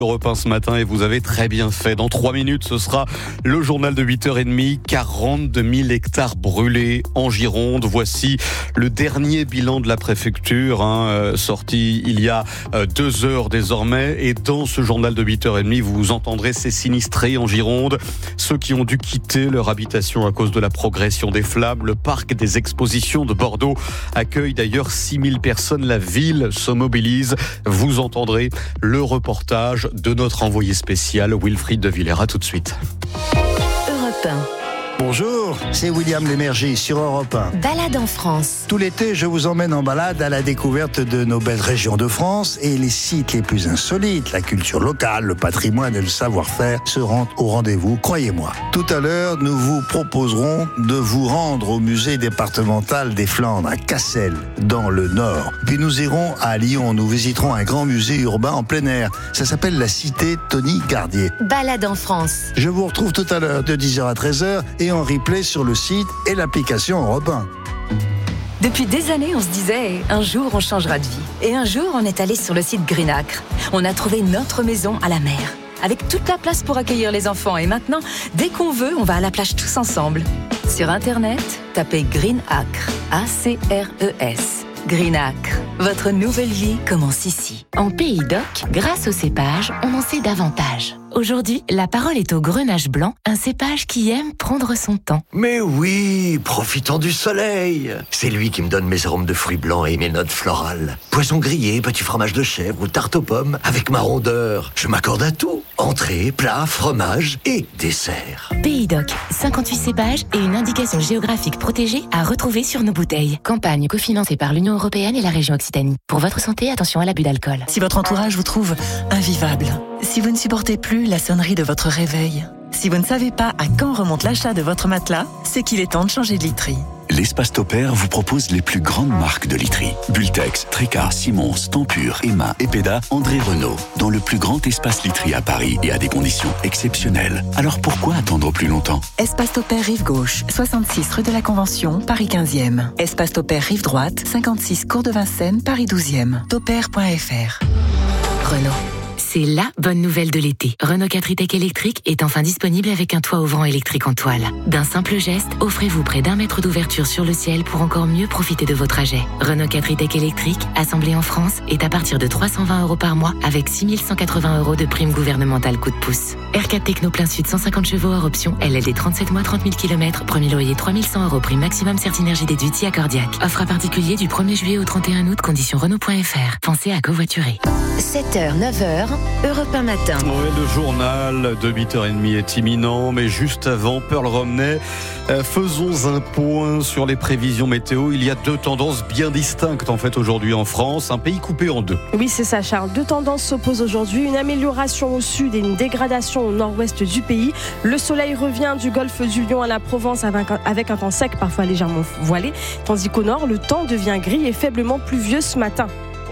Europe 1 ce matin et vous avez très bien fait. Dans 3 minutes, ce sera le journal de 8h30. 42 000 hectares brûlés en Gironde. Voici le dernier bilan de la préfecture, sorti il y a 2 heures désormais. Et dans ce journal de 8h30, vous entendrez ces sinistrés en Gironde, ceux qui ont dû quitter leur habitation à cause de la progression des flammes. Le parc des expositions de Bordeaux accueille d'ailleurs 6 000 personnes. La ville se mobilise. Vous entendrez le reportage de notre envoyé spécial Wilfried de Villers. À tout de suite. Europe 1. Bonjour, c'est William Lémergie sur Europe 1. Balade en France. Tout l'été, je vous emmène en balade à la découverte de nos belles régions de France et les sites les plus insolites. La culture locale, le patrimoine et le savoir-faire seront au rendez-vous, croyez-moi. Tout à l'heure, nous vous proposerons de vous rendre au musée départemental des Flandres, à Cassel, dans le Nord. Puis nous irons à Lyon, nous visiterons un grand musée urbain en plein air. Ça s'appelle la cité Tony Gardier. Balade en France. Je vous retrouve tout à l'heure de 10h à 13h et en replay sur le site et l'application Europe 1. Depuis des années, on se disait, un jour on changera de vie. Et un jour, on est allé sur le site Greenacre. On a trouvé notre maison à la mer, avec toute la place pour accueillir les enfants. Et maintenant, dès qu'on veut, on va à la plage tous ensemble. Sur Internet, tapez Greenacre, A-C-R-E-S. Greenacre, votre nouvelle vie commence ici. En Pays d'Oc, grâce au cépage, on en sait davantage. Aujourd'hui, la parole est au Grenache blanc, un cépage qui aime prendre son temps. Mais oui, profitons du soleil. C'est lui qui me donne mes arômes de fruits blancs et mes notes florales. Poisson grillé, petit fromage de chèvre ou tarte aux pommes avec ma rondeur. Je m'accorde à tout. Entrée, plat, fromage et dessert. Pays d'Oc, 58 cépages et une indication géographique protégée à retrouver sur nos bouteilles. Campagne cofinancée par l'Union européenne et la région Occitanie. Pour votre santé, attention à l'abus d'alcool. Si votre entourage vous trouve invivable, si vous ne supportez plus la sonnerie de votre réveil, si vous ne savez pas à quand remonte l'achat de votre matelas, c'est qu'il est temps de changer de literie. L'Espace Topair vous propose les plus grandes marques de literie. Bultex, Trécar, Simons, Tempur, Emma, Epeda, André Renault. Dans le plus grand espace literie à Paris et à des conditions exceptionnelles. Alors pourquoi attendre plus longtemps ? Espace Topair Rive Gauche, 66 rue de la Convention, Paris 15e. Espace Topair Rive Droite, 56 cours de Vincennes, Paris 12e. Topair.fr. Renault. C'est la bonne nouvelle de l'été. Renault 4 e-Tech électrique est enfin disponible avec un toit ouvrant électrique en toile. D'un simple geste, offrez-vous près d'1 mètre d'ouverture sur le ciel pour encore mieux profiter de vos trajets. Renault 4 e-Tech électrique, assemblé en France, est à partir de 320 € par mois avec 6 180 € de prime gouvernementale coup de pouce. R4 Techno plein sud 150 chevaux hors option, LLD 37 mois 30 000 km, premier loyer 3 100 € prime maximum Certinergie déduite accordiaque. Offre à particulier du 1er juillet au 31 août, conditions Renault.fr. Pensez à covoiturer. 7h, 9h, Europe 1 matin. Ouais, le journal de 8h30 est imminent, mais juste avant, Pearl Romney, faisons un point sur les prévisions météo. Il y a 2 tendances bien distinctes en fait aujourd'hui en France, un pays coupé en 2. Oui, c'est ça Charles, 2 tendances s'opposent aujourd'hui, une amélioration au sud et une dégradation au nord-ouest du pays. Le soleil revient du golfe du Lion à la Provence avec un temps sec, parfois légèrement voilé, tandis qu'au nord, le temps devient gris et faiblement pluvieux ce matin.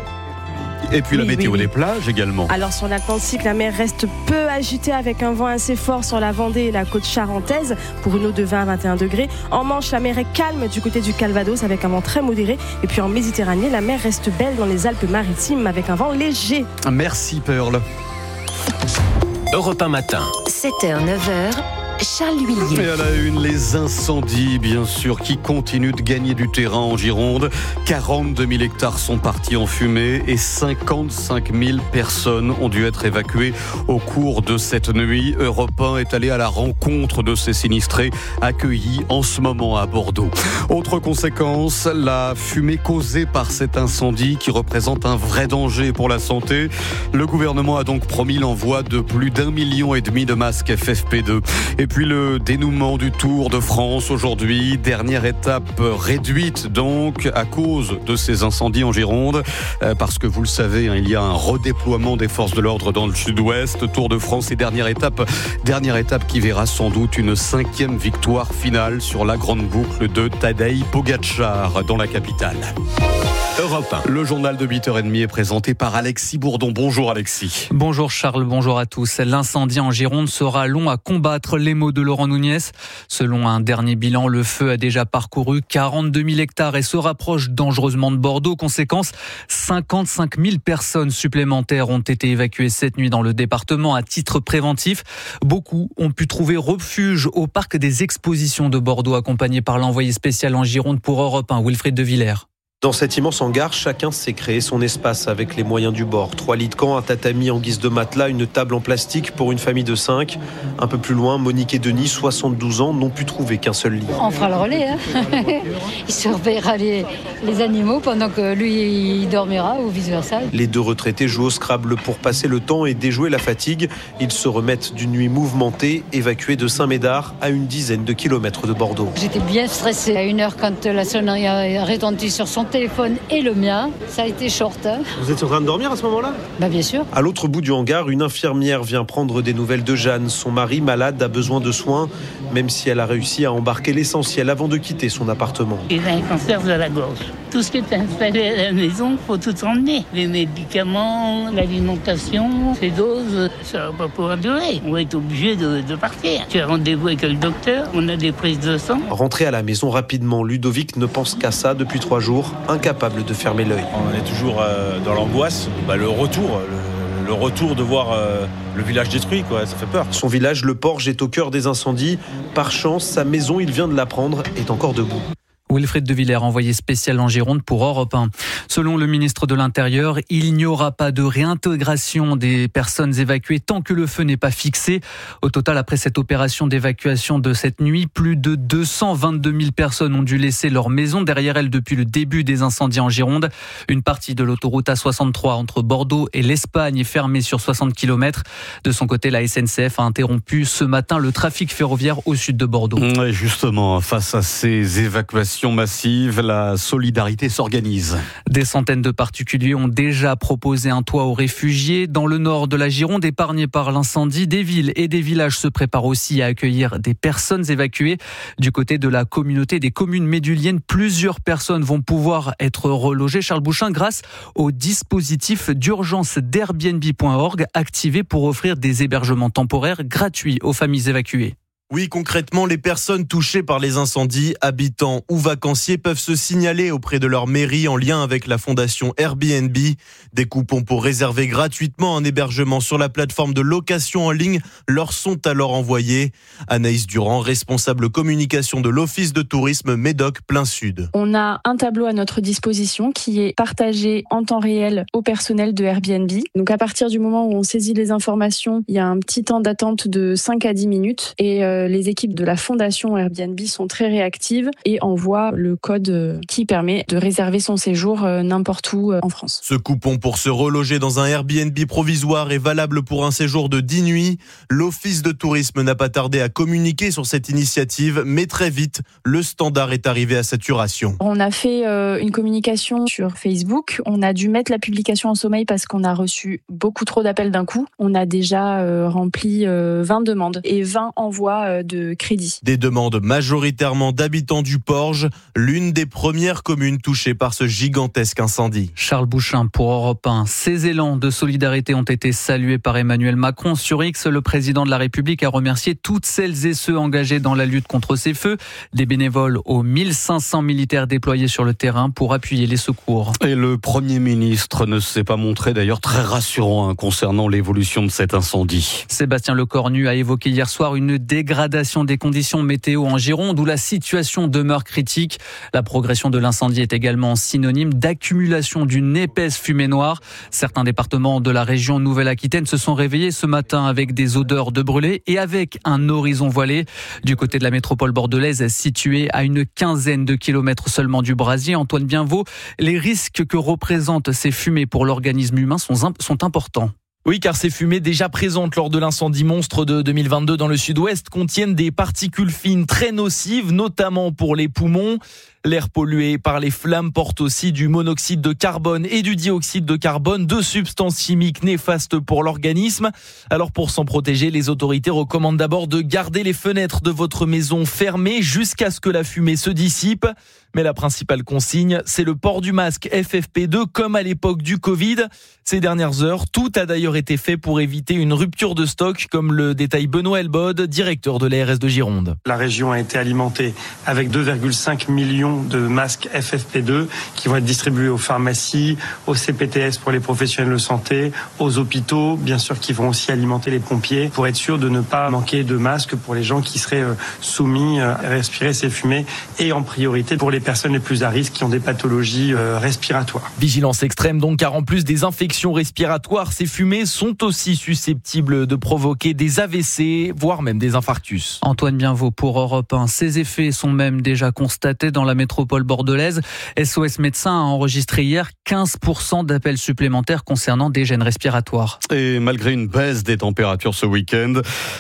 Et puis la météo des plages également. Alors sur l'Atlantique, la mer reste peu agitée avec un vent assez fort sur la Vendée et la côte charentaise pour une eau de 20 à 21 degrés. En Manche, la mer est calme du côté du Calvados avec un vent très modéré. Et puis en Méditerranée, la mer reste belle dans les Alpes-Maritimes avec un vent léger. Merci Pearl. Europe 1 matin. 7h, 9h. Charles Huillier. Et à la une, les incendies, bien sûr, qui continuent de gagner du terrain en Gironde. 42 000 hectares sont partis en fumée et 55 000 personnes ont dû être évacuées au cours de cette nuit. Europe 1 est allé à la rencontre de ces sinistrés accueillis en ce moment à Bordeaux. Autre conséquence, la fumée causée par cet incendie qui représente un vrai danger pour la santé. Le gouvernement a donc promis l'envoi de plus d'1,5 million de masques FFP2. Et puis le dénouement du Tour de France aujourd'hui, dernière étape réduite donc à cause de ces incendies en Gironde, parce que vous le savez, il y a un redéploiement des forces de l'ordre dans le sud-ouest. Tour de France et dernière étape qui verra sans doute une 5e victoire finale sur la grande boucle de Tadej Pogačar dans la capitale. Europe 1. Le journal de 8h30 est présenté par Alexis Bourdon. Bonjour Alexis. Bonjour Charles, bonjour à tous. L'incendie en Gironde sera long à combattre, les mots de Laurent Nunez. Selon un dernier bilan, le feu a déjà parcouru 42 000 hectares et se rapproche dangereusement de Bordeaux. Conséquence, 55 000 personnes supplémentaires ont été évacuées cette nuit dans le département à titre préventif. Beaucoup ont pu trouver refuge au parc des expositions de Bordeaux, accompagné par l'envoyé spécial en Gironde pour Europe 1, Wilfried de Villers. Dans cet immense hangar, chacun s'est créé son espace avec les moyens du bord. 3 lits de camp, un tatami en guise de matelas, une table en plastique pour une famille de 5. Un peu plus loin, Monique et Denis, 72 ans, n'ont pu trouver qu'un seul lit. On fera le relais. Il surveillera les animaux pendant que lui, il dormira ou vice-versa. Les deux retraités jouent au Scrabble pour passer le temps et déjouer la fatigue. Ils se remettent d'une nuit mouvementée, évacués de Saint-Médard à une dizaine de kilomètres de Bordeaux. J'étais bien stressée. À 1h, quand la sonnerie a retenti sur son téléphone et le mien, ça a été short. Vous étiez en train de dormir à ce moment-là ? Bien sûr. À l'autre bout du hangar, une infirmière vient prendre des nouvelles de Jeanne. Son mari, malade, a besoin de soins, même si elle a réussi à embarquer l'essentiel avant de quitter son appartement. Il a un cancer de la gorge. Tout ce qui est installé à la maison, il faut tout emmener. Les médicaments, l'alimentation, ces doses, ça va pas pouvoir durer. On va être obligé de partir. J'ai rendez-vous avec le docteur, on a des prises de sang. Rentré à la maison rapidement, Ludovic ne pense qu'à ça depuis 3 jours, incapable de fermer l'œil. On est toujours dans l'angoisse. Le retour de voir le village détruit, ça fait peur. Son village, le Porge, est au cœur des incendies. Par chance, sa maison, il vient de l'apprendre, est encore debout. Wilfried de Villers, envoyé spécial en Gironde pour Europe 1. Selon le ministre de l'Intérieur, il n'y aura pas de réintégration des personnes évacuées tant que le feu n'est pas fixé. Au total, après cette opération d'évacuation de cette nuit, plus de 222 000 personnes ont dû laisser leur maison derrière elles depuis le début des incendies en Gironde. Une partie de l'autoroute A63 entre Bordeaux et l'Espagne est fermée sur 60 km. De son côté, la SNCF a interrompu ce matin le trafic ferroviaire au sud de Bordeaux. Et justement, face à ces évacuations massive, la solidarité s'organise. Des centaines de particuliers ont déjà proposé un toit aux réfugiés. Dans le nord de la Gironde, épargnée par l'incendie, des villes et des villages se préparent aussi à accueillir des personnes évacuées. Du côté de la communauté des communes méduliennes, plusieurs personnes vont pouvoir être relogées, Charles Bouchin, grâce au dispositif d'urgence d'Airbnb.org activé pour offrir des hébergements temporaires gratuits aux familles évacuées. Oui, concrètement, les personnes touchées par les incendies, habitants ou vacanciers, peuvent se signaler auprès de leur mairie en lien avec la fondation Airbnb. Des coupons pour réserver gratuitement un hébergement sur la plateforme de location en ligne leur sont alors envoyés. Anaïs Durand, responsable communication de l'Office de tourisme Médoc Plein Sud. On a un tableau à notre disposition qui est partagé en temps réel au personnel de Airbnb. Donc à partir du moment où on saisit les informations, il y a un petit temps d'attente de 5 à 10 minutes et les équipes de la fondation Airbnb sont très réactives et envoient le code qui permet de réserver son séjour n'importe où en France. Ce coupon pour se reloger dans un Airbnb provisoire est valable pour un séjour de 10 nuits. L'Office de tourisme n'a pas tardé à communiquer sur cette initiative, mais très vite, le standard est arrivé à saturation. On a fait une communication sur Facebook. On a dû mettre la publication en sommeil parce qu'on a reçu beaucoup trop d'appels d'un coup. On a déjà rempli 20 demandes et 20 envois de crédit. Des demandes majoritairement d'habitants du Porge, l'une des premières communes touchées par ce gigantesque incendie. Charles Bouchin pour Europe 1. Ces élans de solidarité ont été salués par Emmanuel Macron. Sur X, le président de la République a remercié toutes celles et ceux engagés dans la lutte contre ces feux, des bénévoles aux 1500 militaires déployés sur le terrain pour appuyer les secours. Et le Premier ministre ne s'est pas montré d'ailleurs très rassurant concernant l'évolution de cet incendie. Sébastien Lecornu a évoqué hier soir une dégradation des conditions météo en Gironde où la situation demeure critique. La progression de l'incendie est également synonyme d'accumulation d'une épaisse fumée noire. Certains départements de la région Nouvelle-Aquitaine se sont réveillés ce matin avec des odeurs de brûlés et avec un horizon voilé. Du côté de la métropole bordelaise, située à une quinzaine de kilomètres seulement du brasier, Antoine Bienvaux, les risques que représentent ces fumées pour l'organisme humain sont importants. Oui, car ces fumées déjà présentes lors de l'incendie monstre de 2022 dans le sud-ouest contiennent des particules fines très nocives, notamment pour les poumons. L'air pollué par les flammes porte aussi du monoxyde de carbone et du dioxyde de carbone, deux substances chimiques néfastes pour l'organisme. Alors pour s'en protéger, les autorités recommandent d'abord de garder les fenêtres de votre maison fermées jusqu'à ce que la fumée se dissipe. Mais la principale consigne, c'est le port du masque FFP2 comme à l'époque du Covid. Ces dernières heures, tout a d'ailleurs été fait pour éviter une rupture de stock, comme le détaille Benoît Elbode, directeur de l'ARS de Gironde. La région a été alimentée avec 2,5 millions de masques FFP2 qui vont être distribués aux pharmacies, aux CPTS pour les professionnels de santé, aux hôpitaux, bien sûr, qui vont aussi alimenter les pompiers pour être sûr de ne pas manquer de masques pour les gens qui seraient soumis à respirer ces fumées et en priorité pour les personnes les plus à risque qui ont des pathologies respiratoires. Vigilance extrême donc, car en plus des infections respiratoires, ces fumées sont aussi susceptibles de provoquer des AVC, voire même des infarctus. Antoine Bienvaux pour Europe 1. Ces effets sont même déjà constatés dans la métropole bordelaise. SOS Médecins a enregistré hier 15% d'appels supplémentaires concernant des gènes respiratoires. Et malgré une baisse des températures ce week-end,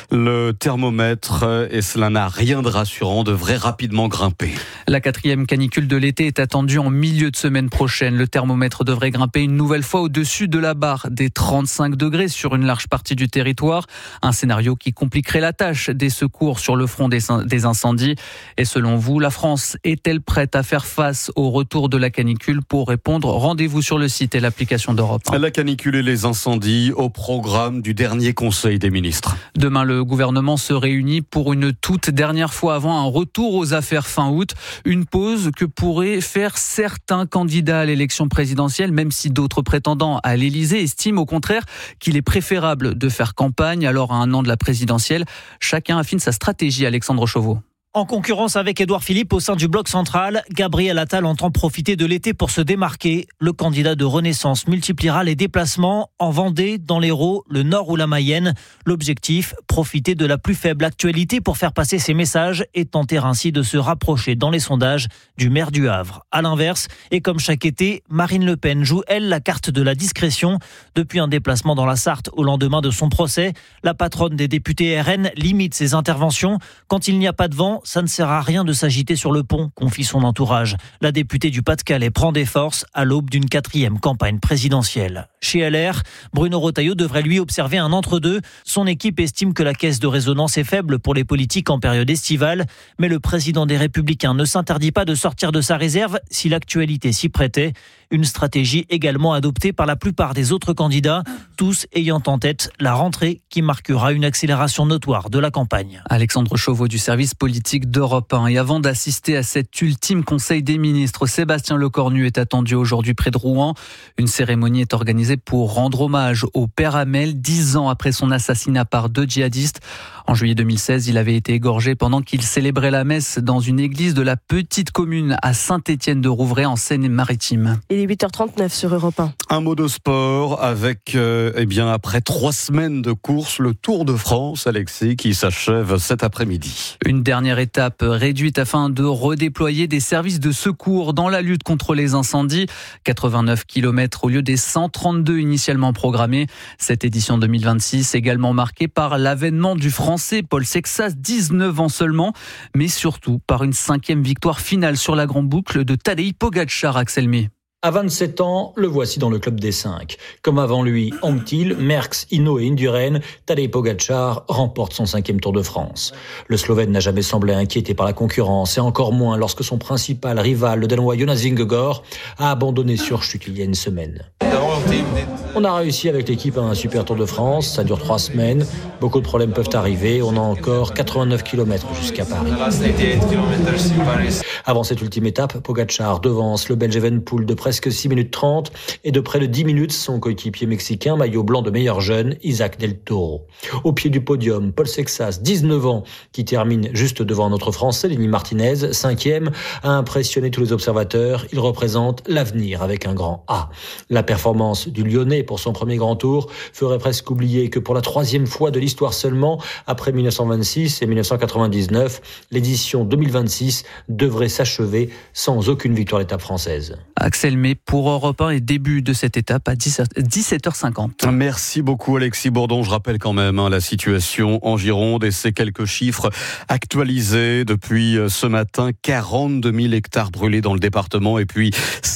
le thermomètre, et cela n'a rien de rassurant, devrait rapidement grimper. La 4e canicule de l'été est attendue en milieu de semaine prochaine. Le thermomètre devrait grimper une nouvelle fois au-dessus de la barre des 35 degrés sur une large partie du territoire. Un scénario qui compliquerait la tâche des secours sur le front des incendies. Et selon vous, la France est-elle prête à faire face au retour de la canicule? Pour répondre, rendez-vous sur le site et l'application d'Europe 1. La canicule et les incendies au programme du dernier Conseil des ministres. Demain, le gouvernement se réunit pour une toute dernière fois avant un retour aux affaires fin août. Une pause que pourraient faire certains candidats à l'élection présidentielle, même si d'autres prétendants à l'Élysée estiment au contraire qu'il est préférable de faire campagne. Alors à un an de la présidentielle, chacun affine sa stratégie. Alexandre Chauveau. En concurrence avec Édouard Philippe au sein du bloc central, Gabriel Attal entend profiter de l'été pour se démarquer. Le candidat de Renaissance multipliera les déplacements en Vendée, dans l'Hérault, le Nord ou la Mayenne. L'objectif, profiter de la plus faible actualité pour faire passer ses messages et tenter ainsi de se rapprocher dans les sondages du maire du Havre. À l'inverse, et comme chaque été, Marine Le Pen joue, elle, la carte de la discrétion. Depuis un déplacement dans la Sarthe au lendemain de son procès, la patronne des députés RN limite ses interventions. Quand il n'y a pas de vent, ça ne sert à rien de s'agiter sur le pont, confie son entourage. La députée du Pas-de-Calais prend des forces à l'aube d'une 4e campagne présidentielle. Chez LR, Bruno Retailleau devrait lui observer un entre-deux. Son équipe estime que la caisse de résonance est faible pour les politiques en période estivale, mais le président des Républicains ne s'interdit pas de sortir de sa réserve si l'actualité s'y prêtait. Une stratégie également adoptée par la plupart des autres candidats, tous ayant en tête la rentrée qui marquera une accélération notoire de la campagne. Alexandre Chauveau du service politique d'Europe 1. Et avant d'assister à cet ultime Conseil des ministres, Sébastien Lecornu est attendu aujourd'hui près de Rouen. Une cérémonie est organisée pour rendre hommage au père Hamel, 10 ans après son assassinat par 2 djihadistes. En juillet 2016, il avait été égorgé pendant qu'il célébrait la messe dans une église de la petite commune à Saint-Étienne-de-Rouvray en Seine-Maritime. Il est 8h39 sur Europe 1. Un mot de sport avec, après 3 semaines de course, le Tour de France, Alexis, qui s'achève cet après-midi. Une dernière étape réduite afin de redéployer des services de secours dans la lutte contre les incendies. 89 km au lieu des 132 initialement programmés. Cette édition 2026 également marquée par l'avènement du Français Paul Sexas, 19 ans seulement, mais surtout par une 5e victoire finale sur la grande boucle de Tadej Pogačar, Axel May. À 27 ans, le voici dans le club des 5. Comme avant lui, Anquetil, Merckx, Hinault et Indurain, Tadej Pogačar remporte son 5e Tour de France. Le Slovène n'a jamais semblé inquiété par la concurrence et encore moins lorsque son principal rival, le Danois Jonas Vingegaard, a abandonné sur chute il y a une semaine. On a réussi avec l'équipe à un super Tour de France, ça dure 3 semaines, beaucoup de problèmes peuvent arriver, on a encore 89 km jusqu'à Paris. Avant cette ultime étape, Pogačar devance le Belge Evenepoel de presque 6 minutes 30 et de près de 10 minutes son coéquipier mexicain, maillot blanc de meilleur jeune, Isaac Del Toro. Au pied du podium, Paul Sexas, 19 ans, qui termine juste devant notre Français, Lenny Martinez, 5e, a impressionné tous les observateurs. Il représente l'avenir avec un grand A. La performance du Lyonnais pour son premier grand tour ferait presque oublier que pour la 3e fois de l'histoire seulement, après 1926 et 1999, l'édition 2026 devrait s'achever sans aucune victoire d'étape française. Axel May pour Europe 1 et début de cette étape à 17h50. Merci beaucoup Alexis Bourdon. Je rappelle quand même la situation en Gironde et ces quelques chiffres actualisés depuis ce matin. 42 000 hectares brûlés dans le département et puis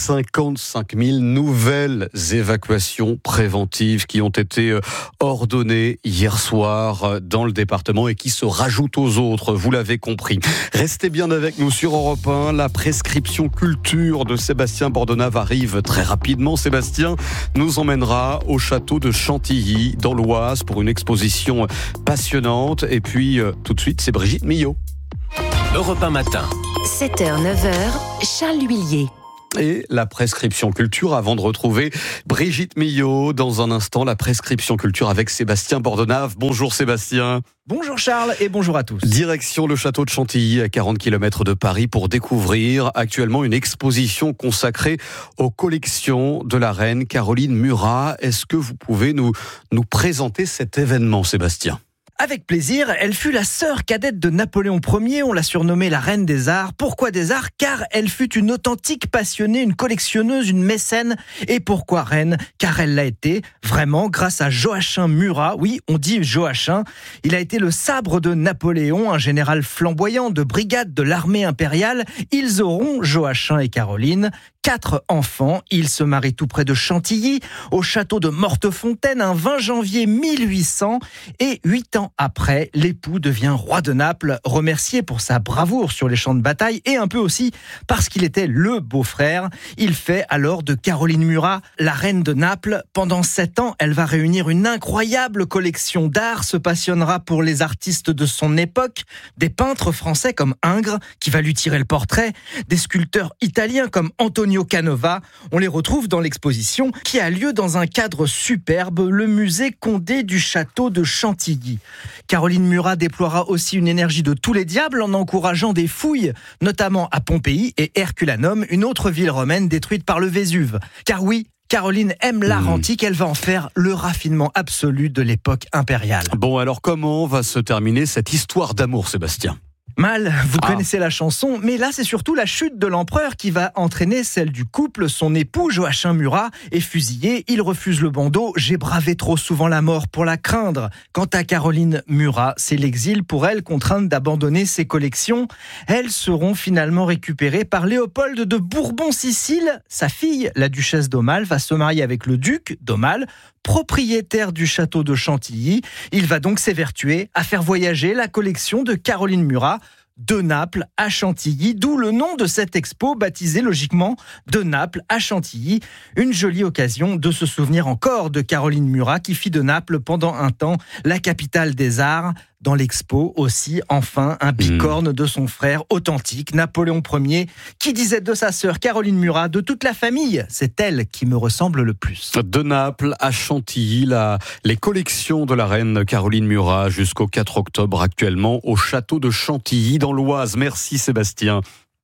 55 000 nouvelles évacuations préventives qui ont été ordonnées hier soir dans le département et qui se rajoutent aux autres, vous l'avez compris. Restez bien avec nous sur Europe 1. La prescription culture de Sébastien Bordenave arrive très rapidement. Sébastien nous emmènera au château de Chantilly dans l'Oise pour une exposition passionnante. Et puis tout de suite, c'est Brigitte Millot. Europe 1 matin. 7h, 9h, Charles Huillier. Et la prescription culture avant de retrouver Brigitte Millot. Dans un instant, la prescription culture avec Sébastien Bordenave. Bonjour Sébastien. Bonjour Charles et bonjour à tous. Direction le château de Chantilly à 40 km de Paris pour découvrir actuellement une exposition consacrée aux collections de la reine Caroline Murat. Est-ce que vous pouvez nous présenter cet événement, Sébastien ? Avec plaisir, elle fut la sœur cadette de Napoléon Ier, on l'a surnommée la reine des arts. Pourquoi des arts ? Car elle fut une authentique passionnée, une collectionneuse, une mécène. Et pourquoi reine ? Car elle l'a été, vraiment, grâce à Joachim Murat. Oui, on dit Joachim. Il a été le sabre de Napoléon, un général flamboyant de brigade de l'armée impériale. Ils auront, Joachim et Caroline, 4 enfants. Ils se marient tout près de Chantilly, au château de Mortefontaine, un 20 janvier 1800. Et 8 ans après, l'époux devient roi de Naples, remercié pour sa bravoure sur les champs de bataille et un peu aussi parce qu'il était le beau-frère. Il fait alors de Caroline Murat la reine de Naples. Pendant 7 ans, elle va réunir une incroyable collection d'art, se passionnera pour les artistes de son époque, des peintres français comme Ingres, qui va lui tirer le portrait, des sculpteurs italiens comme Antonio Canova. On les retrouve dans l'exposition qui a lieu dans un cadre superbe, le musée Condé du château de Chantilly. Caroline Murat déploiera aussi une énergie de tous les diables en encourageant des fouilles, notamment à Pompéi et Herculanum, une autre ville romaine détruite par le Vésuve. Car oui, Caroline aime l'art antique, elle va en faire le raffinement absolu de l'époque impériale. Bon, alors comment va se terminer cette histoire d'amour, Sébastien ? Mal, vous connaissez la chanson, mais là c'est surtout la chute de l'empereur qui va entraîner celle du couple. Son époux, Joachim Murat, est fusillé, il refuse le bandeau. J'ai bravé trop souvent la mort pour la craindre. Quant à Caroline Murat, c'est l'exil pour elle, contrainte d'abandonner ses collections. Elles seront finalement récupérées par Léopold de Bourbon-Sicile. Sa fille, la duchesse d'Aumale, va se marier avec le duc d'Aumale, propriétaire du château de Chantilly. Il va donc s'évertuer à faire voyager la collection de Caroline Murat de Naples à Chantilly, d'où le nom de cette expo baptisée logiquement de Naples à Chantilly. Une jolie occasion de se souvenir encore de Caroline Murat qui fit de Naples pendant un temps la capitale des arts. Dans l'expo aussi, enfin, un bicorne de son frère authentique, Napoléon Ier, qui disait de sa sœur Caroline Murat, de toute la famille, c'est elle qui me ressemble le plus. De Naples à Chantilly, les collections de la reine Caroline Murat jusqu'au 4 octobre actuellement au château de Chantilly dans l'Oise. Merci Sébastien.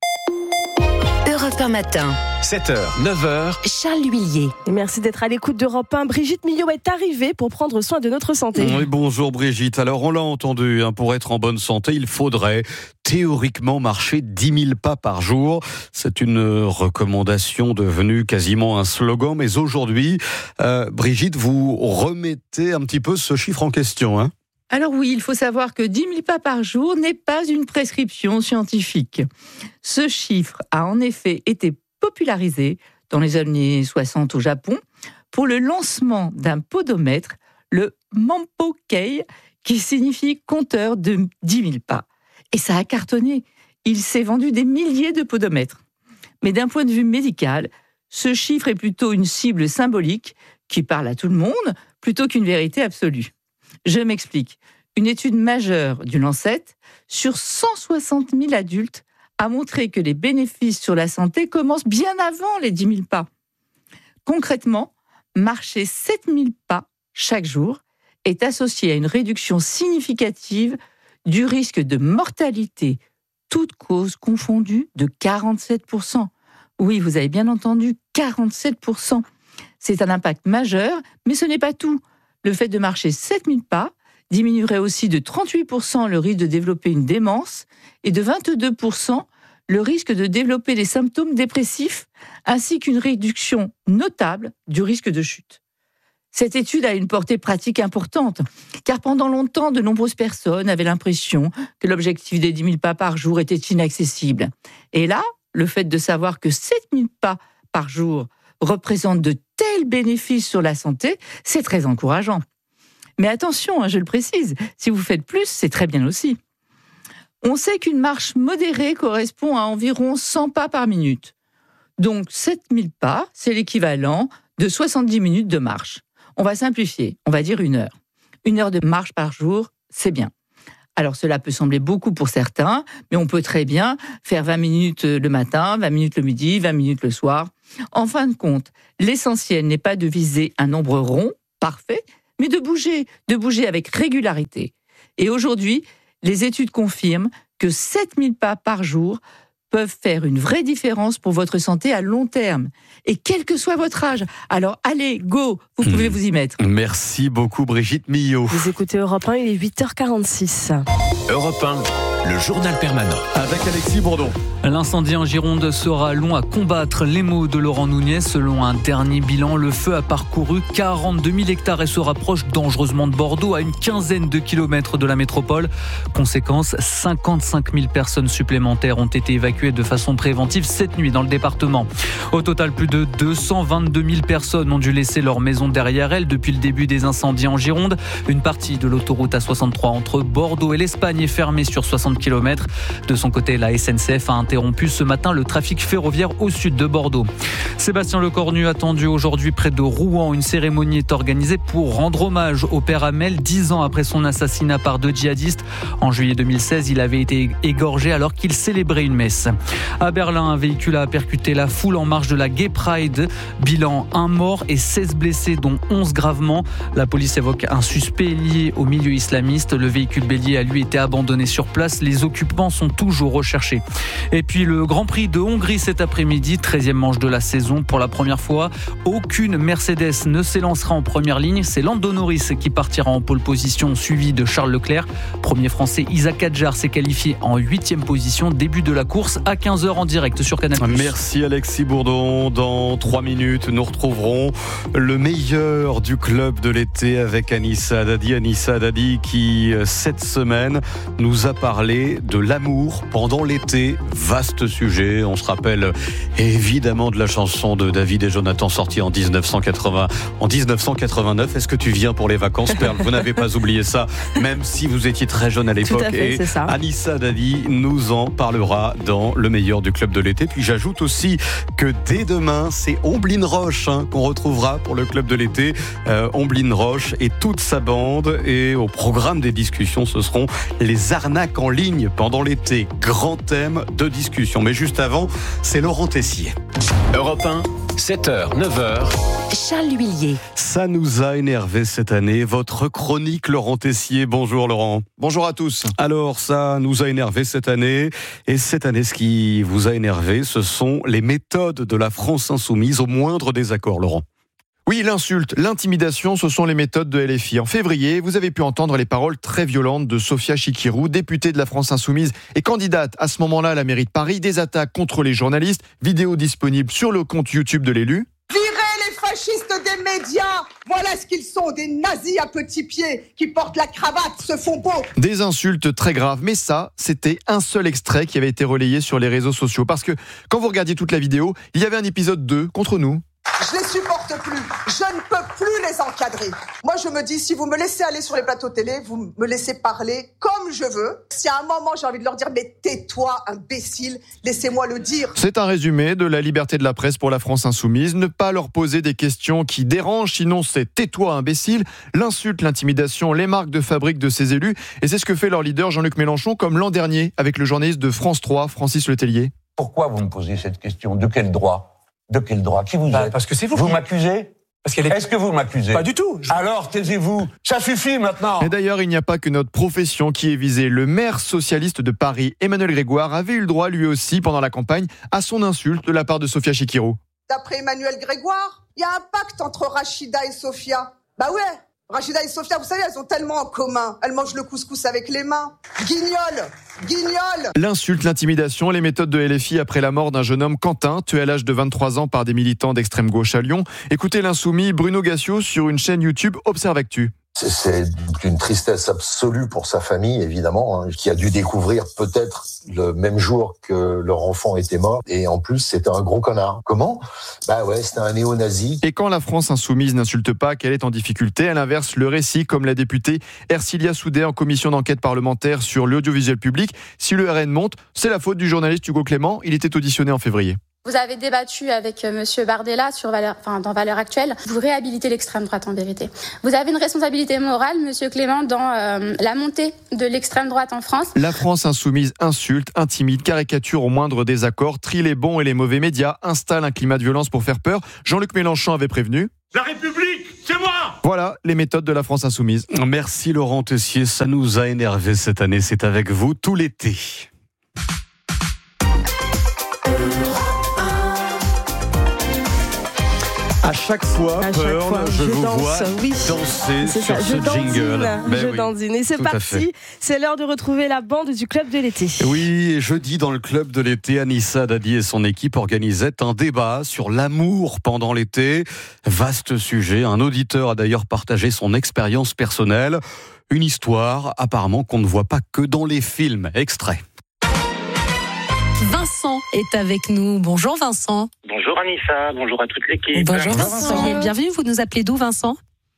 Europe 1 matin. 7h, 9h. Charles Huillier. Et merci d'être à l'écoute d'Europe 1. Brigitte Millot est arrivée pour prendre soin de notre santé. Oui, bonjour Brigitte. Alors on l'a entendu, pour être en bonne santé, il faudrait théoriquement marcher 10 000 pas par jour. C'est une recommandation devenue quasiment un slogan. Mais aujourd'hui, Brigitte, vous remettez un petit peu ce chiffre en question, Alors oui, il faut savoir que 10 000 pas par jour n'est pas une prescription scientifique. Ce chiffre a en effet été popularisé dans les années 60 au Japon pour le lancement d'un podomètre, le Mampokei, qui signifie compteur de 10 000 pas. Et ça a cartonné. Il s'est vendu des milliers de podomètres. Mais d'un point de vue médical, ce chiffre est plutôt une cible symbolique qui parle à tout le monde plutôt qu'une vérité absolue. Je m'explique. Une étude majeure du Lancet sur 160 000 adultes a montré que les bénéfices sur la santé commencent bien avant les 10 000 pas. Concrètement, marcher 7 000 pas chaque jour est associé à une réduction significative du risque de mortalité, toutes causes confondues, de 47%. Oui, vous avez bien entendu, 47%. c'est un impact majeur, mais ce n'est pas tout. Le fait de marcher 7000 pas diminuerait aussi de 38% le risque de développer une démence et de 22% le risque de développer des symptômes dépressifs, ainsi qu'une réduction notable du risque de chute. Cette étude a une portée pratique importante, car pendant longtemps, de nombreuses personnes avaient l'impression que l'objectif des 10 000 pas par jour était inaccessible. Et là, le fait de savoir que 7 000 pas par jour représentent de tels bénéfices sur la santé, c'est très encourageant. Mais attention, je le précise, si vous faites plus, c'est très bien aussi. On sait qu'une marche modérée correspond à environ 100 pas par minute. Donc 7 000 pas, c'est l'équivalent de 70 minutes de marche. On va simplifier, on va dire 1 heure. 1 heure de marche par jour, c'est bien. Alors cela peut sembler beaucoup pour certains, mais on peut très bien faire 20 minutes le matin, 20 minutes le midi, 20 minutes le soir. En fin de compte, l'essentiel n'est pas de viser un nombre rond, parfait, mais de bouger avec régularité. Et aujourd'hui, les études confirment que 7 000 pas par jour peuvent faire une vraie différence pour votre santé à long terme. Et quel que soit votre âge. Alors allez, go, vous pouvez vous y mettre. Merci beaucoup Brigitte Millot. Vous écoutez Europe 1, il est 8h46. Europe 1, le journal permanent. Avec Alexis Bourdon. L'incendie en Gironde sera long à combattre. Les mots de Laurent Nunez. Selon un dernier bilan, le feu a parcouru 42 000 hectares et se rapproche dangereusement de Bordeaux, à une quinzaine de kilomètres de la métropole. Conséquence, 55 000 personnes supplémentaires ont été évacuées de façon préventive cette nuit dans le département. Au total, plus de 222 000 personnes ont dû laisser leur maison derrière elles depuis le début des incendies en Gironde. Une partie de l'autoroute A63 entre Bordeaux et l'Espagne est fermée sur 60 km. De son côté, la SNCF a interrompu ce matin le trafic ferroviaire au sud de Bordeaux. Sébastien Lecornu attendu aujourd'hui près de Rouen. Une cérémonie est organisée pour rendre hommage au père Hamel 10 ans après son assassinat par 2 djihadistes. En juillet 2016, il avait été égorgé alors qu'il célébrait une messe. À Berlin, un véhicule a percuté la foule en marge de la Gay Pride. Bilan, 1 mort et 16 blessés, dont 11 gravement. La police évoque un suspect lié au milieu islamiste. Le véhicule bélier a lui été abandonné sur place. Les occupants sont toujours recherchés. Et puis le Grand Prix de Hongrie cet après-midi, 13e manche de la saison. Pour la première fois, aucune Mercedes ne s'élancera en première ligne. C'est Lando Norris qui partira en pole position, suivi de Charles Leclerc. Premier français, Isaac Hadjar s'est qualifié en 8e position. Début de la course à 15h en direct sur Canal+. Merci Alexis Bourdon. Dans 3 minutes, nous retrouverons le meilleur du club de l'été avec Anissa Haddadi. Anissa Haddadi qui, cette semaine, nous a parlé de l'amour pendant l'été. Vaste sujet. On se rappelle évidemment de la chanson de David et Jonathan sortie en 1989. Est-ce que tu viens pour les vacances, Perle? Vous n'avez pas oublié ça, même si vous étiez très jeune à l'époque. Tout à fait, et c'est ça. Anissa Haddadi nous en parlera dans le meilleur du club de l'été. Puis j'ajoute aussi que dès demain, c'est Omblin Roche qu'on retrouvera pour le club de l'été. Omblin Roche et toute sa bande. Et au programme des discussions, ce seront les arnaques en ligne pendant l'été. Grand thème de discussion. Mais juste avant, c'est Laurent Tessier. Europe 1, 7h, 9h. Charles Huillier. Ça nous a énervé cette année. Votre chronique, Laurent Tessier. Bonjour Laurent. Bonjour à tous. Alors, ça nous a énervé cette année. Et cette année, ce qui vous a énervé, ce sont les méthodes de la France insoumise au moindre désaccord, Laurent. Oui, l'insulte, l'intimidation, ce sont les méthodes de LFI. En février, vous avez pu entendre les paroles très violentes de Sophia Chikirou, députée de la France Insoumise et candidate à ce moment-là à la mairie de Paris. Des attaques contre les journalistes, vidéo disponible sur le compte YouTube de l'élu. Virez les fascistes des médias. Voilà ce qu'ils sont, des nazis à petits pieds qui portent la cravate, se font beaux. Des insultes très graves, mais ça, c'était un seul extrait qui avait été relayé sur les réseaux sociaux. Parce que quand vous regardiez toute la vidéo, il y avait un épisode 2 contre nous. Je les supporte plus, je ne peux plus les encadrer. Moi je me dis, si vous me laissez aller sur les plateaux télé, vous me laissez parler comme je veux. Si à un moment j'ai envie de leur dire, mais tais-toi imbécile, laissez-moi le dire. C'est un résumé de la liberté de la presse pour la France Insoumise. Ne pas leur poser des questions qui dérangent, sinon c'est tais-toi imbécile. L'insulte, l'intimidation, les marques de fabrique de ces élus. Et c'est ce que fait leur leader Jean-Luc Mélenchon, comme l'an dernier avec le journaliste de France 3, Francis Letellier. Pourquoi vous me posez cette question? De quel droit? De quel droit? Qui vous êtes? Parce que c'est vous. Vous m'accusez? Est-ce que vous m'accusez? Pas du tout. Alors taisez-vous. Ça suffit maintenant. Et d'ailleurs, il n'y a pas que notre profession qui est visée. Le maire socialiste de Paris, Emmanuel Grégoire, avait eu le droit lui aussi pendant la campagne à son insulte de la part de Sophia Chikirou. d'après Emmanuel Grégoire. Il y a un pacte entre Rachida et Sophia. Bah ouais, Rachida et Sophia, vous savez, elles ont tellement en commun. Elles mangent le couscous avec les mains. Guignol. L'insulte, l'intimidation, les méthodes de LFI après la mort d'un jeune homme, Quentin, tué à l'âge de 23 ans par des militants d'extrême gauche à Lyon. Écoutez l'insoumis Bruno Gassio sur une chaîne YouTube Observe Actu. C'est une tristesse absolue pour sa famille, évidemment, qui a dû découvrir peut-être le même jour que leur enfant était mort. Et en plus, c'était un gros connard. Comment ? Bah ouais, c'était un néo-nazi. Et quand la France insoumise n'insulte pas, qu'elle est en difficulté, elle inverse le récit, comme la députée Ercilia Soudet en commission d'enquête parlementaire sur l'audiovisuel public. Si le RN monte, c'est la faute du journaliste Hugo Clément. Il était auditionné en février. Vous avez débattu avec Monsieur Bardella dans Valeurs Actuelles. Vous réhabilitez l'extrême droite en vérité. Vous avez une responsabilité morale, Monsieur Clément, dans la montée de l'extrême droite en France. La France insoumise insulte, intimide, caricature au moindre désaccord, trie les bons et les mauvais médias, installe un climat de violence pour faire peur. Jean-Luc Mélenchon avait prévenu. La République, c'est moi ! Voilà les méthodes de la France insoumise. Merci Laurent Tessier, ça nous a énervé cette année. C'est avec vous tout l'été. À chaque fois, je vous vois danser sur ce jingle. Je dandine. Et c'est parti, c'est l'heure de retrouver la bande du Club de l'été. Oui, et jeudi dans le Club de l'été, Anissa Dadi et son équipe organisaient un débat sur l'amour pendant l'été. Vaste sujet, un auditeur a d'ailleurs partagé son expérience personnelle. Une histoire apparemment qu'on ne voit pas que dans les films. Extrait. Vincent est avec nous. Bonjour Vincent. Bonjour Anissa, bonjour à toute l'équipe. Bonjour Vincent. Bienvenue, vous nous appelez d'où Vincent ?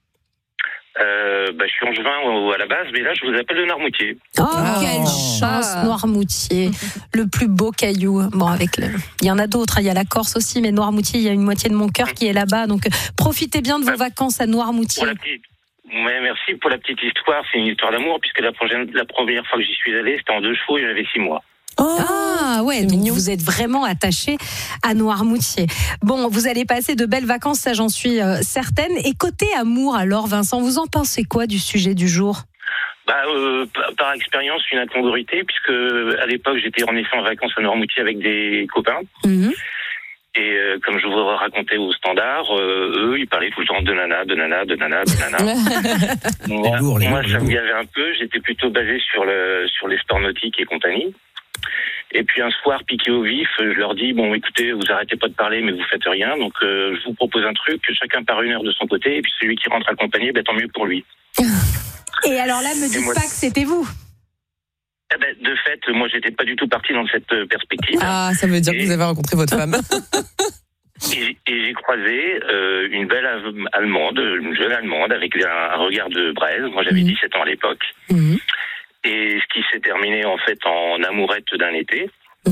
Je suis angevin à la base, mais là je vous appelle de Noirmoutier. Quelle chance, Noirmoutier, le plus beau caillou. Bon, il y en a d'autres, il y a la Corse aussi, mais Noirmoutier, il y a une moitié de mon cœur qui est là-bas, donc profitez bien de vos vacances à Noirmoutier. Merci pour la petite histoire, c'est une histoire d'amour, puisque la première fois que j'y suis allé, c'était en 2 chevaux et j'avais 6 mois. Donc vous êtes vraiment attaché à Noirmoutier. Bon, vous allez passer de belles vacances, ça j'en suis certaine. Et côté amour alors, Vincent, vous en pensez quoi du sujet du jour ? Par expérience, une incongruité, puisque à l'époque j'étais en effet en vacances à Noirmoutier avec des copains. Et comme je vous racontais au standard, eux, ils parlaient tout le temps de nana. Moi, ça me gavait un peu. J'étais plutôt basé sur les sports nautiques et compagnie. Et puis un soir, piqué au vif, je leur dis, bon, écoutez, vous arrêtez pas de parler, mais vous faites rien. Donc, je vous propose un truc, que chacun part 1 heure de son côté, et puis celui qui rentre accompagné, tant mieux pour lui. Et alors là, me dites pas que c'était vous. De fait, moi, j'étais pas du tout parti dans cette perspective. Ah, ça veut dire que vous avez rencontré votre femme. Et j'ai croisé une belle Allemande, une jeune Allemande, avec un regard de braise. Moi, j'avais 17 ans à l'époque. Et ce qui s'est terminé en fait en amourette d'un été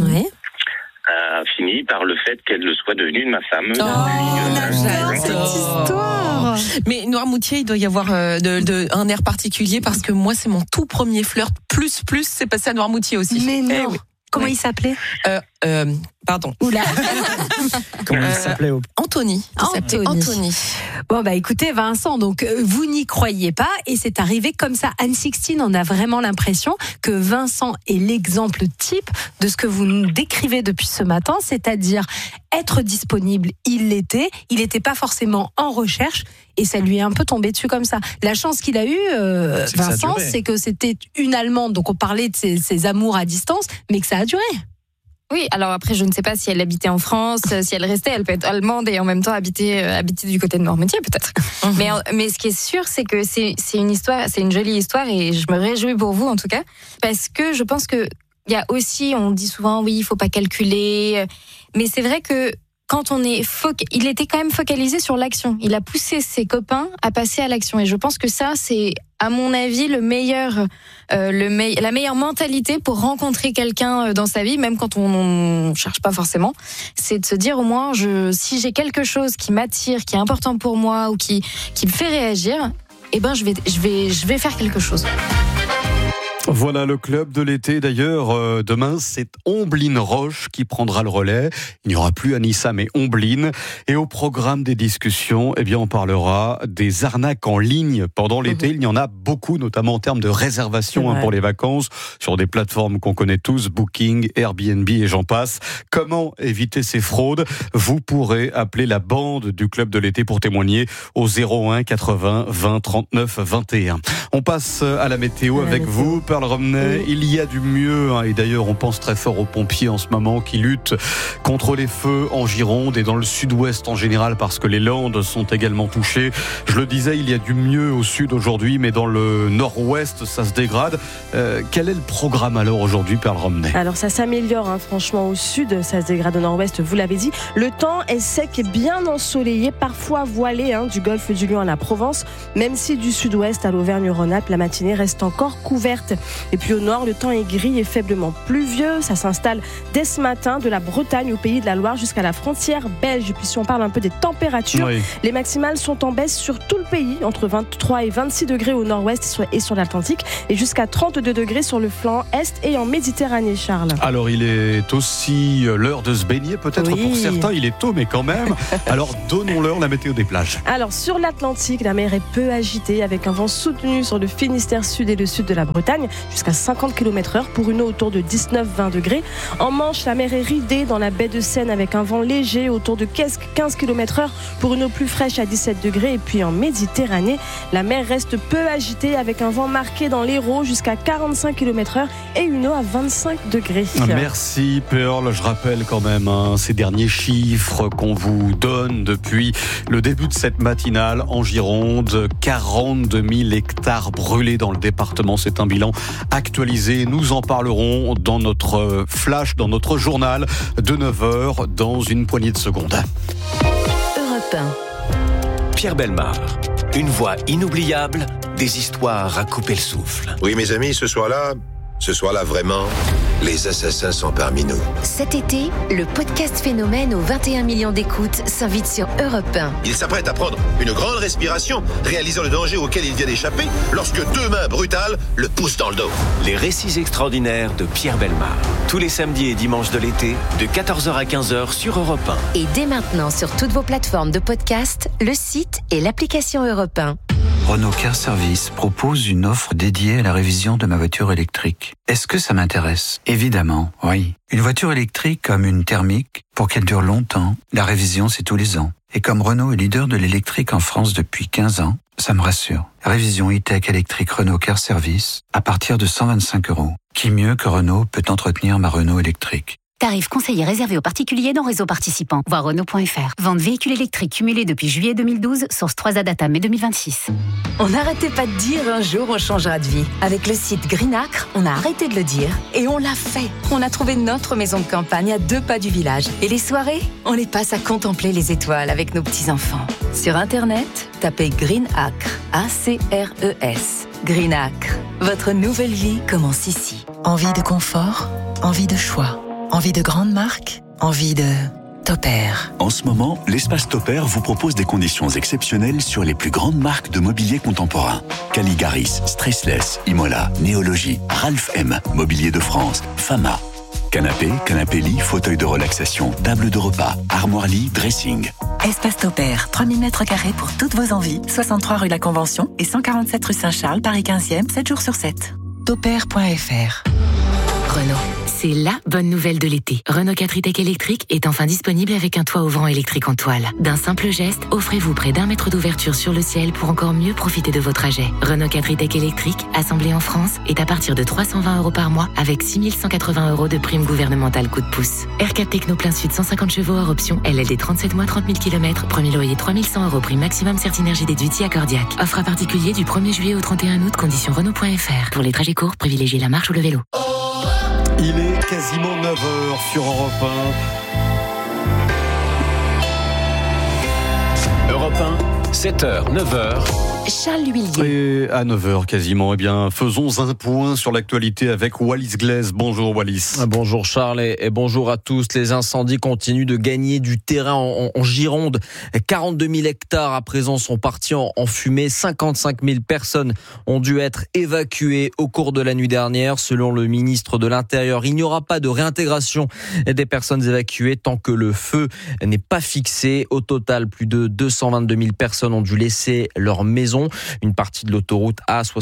a fini par le fait qu'elle soit devenue ma femme. J'adore cette histoire. Mais Noirmoutier, il doit y avoir un air particulier parce que moi, c'est mon tout premier flirt. Plus, c'est passé à Noirmoutier aussi. Mais non. Comment il s'appelait ? Pardon. Oula. Comment il s'appelait Anthony. Anthony. Bon, écoutez, Vincent, donc, vous n'y croyez pas et c'est arrivé comme ça. Anne Sixtine, on a vraiment l'impression que Vincent est l'exemple type de ce que vous nous décrivez depuis ce matin, c'est-à-dire être disponible. Il l'était. Il n'était pas forcément en recherche et ça lui est un peu tombé dessus comme ça. La chance qu'il a eue, Vincent, c'est que c'était une Allemande, donc on parlait de ses amours à distance, mais que ça a duré. Oui, alors après, je ne sais pas si elle habitait en France, si elle restait, elle peut être allemande et en même temps habiter du côté de Noirmoutier, peut-être. Mais ce qui est sûr, c'est que c'est une histoire, c'est une jolie histoire et je me réjouis pour vous, en tout cas, parce que je pense que il y a aussi, on dit souvent, oui, il faut pas calculer, mais c'est vrai que quand on est il était quand même focalisé sur l'action. Il a poussé ses copains à passer à l'action. Et je pense que ça, c'est, à mon avis, la meilleure mentalité pour rencontrer quelqu'un dans sa vie, même quand on cherche pas forcément. C'est de se dire, au moins, si j'ai quelque chose qui m'attire, qui est important pour moi ou qui me fait réagir, je vais faire quelque chose. Voilà le club de l'été. D'ailleurs, demain, c'est Omblin Roche qui prendra le relais. Il n'y aura plus Anissa, mais Omblin. Et au programme des discussions, eh bien, on parlera des arnaques en ligne pendant l'été. Il y en a beaucoup, notamment en termes de réservation pour les vacances, sur des plateformes qu'on connaît tous, Booking, Airbnb et j'en passe. Comment éviter ces fraudes? Vous pourrez appeler la bande du club de l'été pour témoigner au 01 80 20 39 21. On passe à la météo avec vous, Pearl Romney. Il y a du mieux, et d'ailleurs on pense très fort aux pompiers en ce moment qui luttent contre les feux en Gironde et dans le sud-ouest en général parce que les Landes sont également touchées. Je le disais, il y a du mieux au sud aujourd'hui, mais dans le nord-ouest ça se dégrade. Quel est le programme alors aujourd'hui, Pearl Romney? Alors ça s'améliore, franchement au sud, ça se dégrade au nord-ouest, vous l'avez dit. Le temps est sec et bien ensoleillé, parfois voilé, du golfe du Lion à la Provence, même si du sud-ouest à l'Auvergne-Rhône-Alpes, la matinée reste encore couverte. Et puis au nord, le temps est gris et faiblement pluvieux. Ça s'installe dès ce matin de la Bretagne au Pays de la Loire jusqu'à la frontière belge. Et puis si on parle un peu des températures, les maximales sont en baisse sur tout le pays, entre 23 et 26 degrés au nord-ouest et sur l'Atlantique, et jusqu'à 32 degrés sur le flanc est et en Méditerranée, Charles. Alors il est aussi l'heure de se baigner, peut-être pour certains, il est tôt, mais quand même. Alors donnons-leur la météo des plages. Alors sur l'Atlantique, la mer est peu agitée avec un vent soutenu sur le Finistère sud et le sud de la Bretagne, jusqu'à 50 km/h pour une eau autour de 19-20 degrés. En Manche, la mer est ridée dans la baie de Seine avec un vent léger autour de 15 km/h pour une eau plus fraîche à 17 degrés. Et puis en Méditerranée, la mer reste peu agitée avec un vent marqué dans l'Hérault jusqu'à 45 km/h et une eau à 25 degrés. Merci Pearl. Je rappelle quand même ces derniers chiffres qu'on vous donne depuis le début de cette matinale en Gironde. 42 000 hectares brûlés dans le département. C'est un bilan actualisé. Nous en parlerons dans notre flash, dans notre journal de 9h dans une poignée de secondes. Europe 1. Pierre Bellemare. Une voix inoubliable, des histoires à couper le souffle. Oui, mes amis, ce soir-là, vraiment, les assassins sont parmi nous. Cet été, le podcast Phénomène aux 21 millions d'écoutes s'invite sur Europe 1. Il s'apprête à prendre une grande respiration, réalisant le danger auquel il vient d'échapper, lorsque deux mains brutales le poussent dans le dos. Les récits extraordinaires de Pierre Bellemare. Tous les samedis et dimanches de l'été, de 14h à 15h sur Europe 1. Et dès maintenant sur toutes vos plateformes de podcast, le site et l'application Europe 1. Renault Car Service propose une offre dédiée à la révision de ma voiture électrique. Est-ce que ça m'intéresse? Évidemment, oui. Une voiture électrique comme une thermique, pour qu'elle dure longtemps, la révision c'est tous les ans. Et comme Renault est leader de l'électrique en France depuis 15 ans, ça me rassure. Révision e-tech électrique Renault Car Service à partir de 125 €. Qui mieux que Renault peut entretenir ma Renault électrique? Tarif conseillé réservé aux particuliers dans réseau participant. Voir Renault.fr. Vente véhicule électrique cumulé depuis juillet 2012, source 3A Data mai 2026. On n'arrêtait pas de dire un jour on changera de vie. Avec le site Greenacre, on a arrêté de le dire et on l'a fait. On a trouvé notre maison de campagne à 2 pas du village. Et les soirées, on les passe à contempler les étoiles avec nos petits-enfants. Sur Internet, tapez Greenacre, A-C-R-E-S. Greenacre, votre nouvelle vie commence ici. Envie de confort, envie de choix. Envie de grandes marques, envie de Topair. En ce moment, l'espace Topair vous propose des conditions exceptionnelles sur les plus grandes marques de mobilier contemporain. Caligaris, Stressless, Imola, Néologie, Ralph M, Mobilier de France, Fama. Canapé, canapé-lit, fauteuil de relaxation, table de repas, armoire-lit, dressing. Espace Topair, 3000 m² pour toutes vos envies. 63 rue La Convention et 147 rue Saint-Charles, Paris 15e, 7 jours sur 7. Topair.fr. Renault. C'est la bonne nouvelle de l'été. Renault 4 e-tech électrique est enfin disponible avec un toit ouvrant électrique en toile. D'un simple geste, offrez-vous près d'1 mètre d'ouverture sur le ciel pour encore mieux profiter de vos trajets. Renault 4 e-tech électrique, assemblé en France, est à partir de 320 € par mois avec 6 180 € de prime gouvernementale coup de pouce. R4 Techno plein sud 150 chevaux hors option, LLD 37 mois 30 000 km, premier loyer 3100 € prime maximum Certinergie déduite accordiaque. Offre à particulier du 1er juillet au 31 août, conditions Renault.fr. Pour les trajets courts, privilégiez la marche ou le vélo. Il est quasiment 9h sur Europe 1. Europe 1, 7h, 9h. Charles Huillier. Et à 9h quasiment, faisons un point sur l'actualité avec Wallis Glaise. Bonjour Wallis. Bonjour Charles et bonjour à tous. Les incendies continuent de gagner du terrain en Gironde. 42 000 hectares à présent sont partis en fumée. 55 000 personnes ont dû être évacuées au cours de la nuit dernière. Selon le ministre de l'Intérieur, il n'y aura pas de réintégration des personnes évacuées tant que le feu n'est pas fixé. Au total, plus de 222 000 personnes ont dû laisser leur maison. Une partie de l'autoroute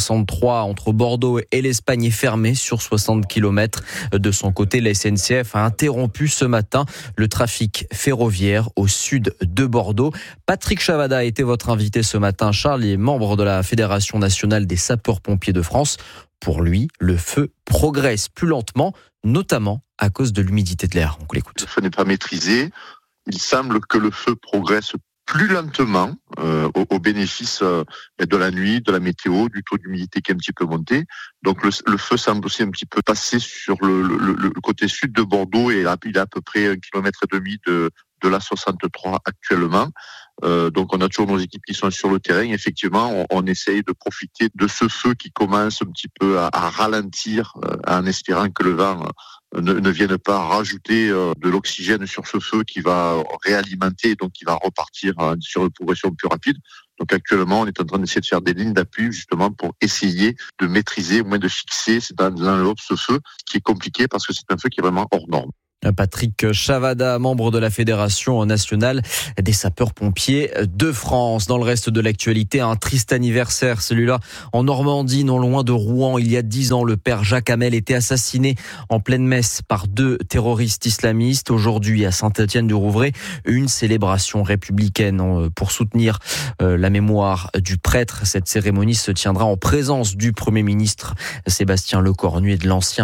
A63 entre Bordeaux et l'Espagne est fermée sur 60 km. De son côté, la SNCF a interrompu ce matin le trafic ferroviaire au sud de Bordeaux. Patrick Chavada a été votre invité ce matin. Charles est membre de la Fédération nationale des sapeurs-pompiers de France. Pour lui, le feu progresse plus lentement, notamment à cause de l'humidité de l'air. On l'écoute. Le feu n'est pas maîtrisé. Il semble que le feu progresse plus lentement au bénéfice de la nuit, de la météo, du taux d'humidité qui est un petit peu monté. Donc le feu semble aussi un petit peu passer sur le côté sud de Bordeaux et il est à peu près 1,5 km de la 63 actuellement. Donc on a toujours nos équipes qui sont sur le terrain. Effectivement, on essaye de profiter de ce feu qui commence un petit peu à ralentir en espérant que le vent ne vienne pas rajouter de l'oxygène sur ce feu qui va réalimenter, donc qui va repartir sur une progression plus rapide. Donc actuellement, on est en train d'essayer de faire des lignes d'appui justement pour essayer de maîtriser, au moins de fixer dans l'un et l'autre ce feu, qui est compliqué parce que c'est un feu qui est vraiment hors norme. Patrick Chavada, membre de la Fédération nationale des sapeurs-pompiers de France. Dans le reste de l'actualité, un triste anniversaire, celui-là en Normandie, non loin de Rouen. Il y a 10 ans, le père Jacques Hamel était assassiné en pleine messe par 2 terroristes islamistes. Aujourd'hui, à Saint-Étienne-du-Rouvray, une célébration républicaine pour soutenir la mémoire du prêtre. Cette cérémonie se tiendra en présence du Premier ministre Sébastien Lecornu et de l'ancien